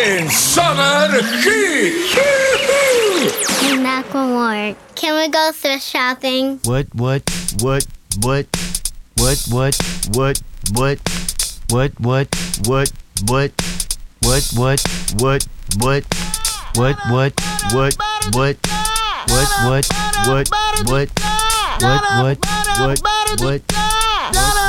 Energy! Hey, Macklemore, can we go thrift shopping? What? What?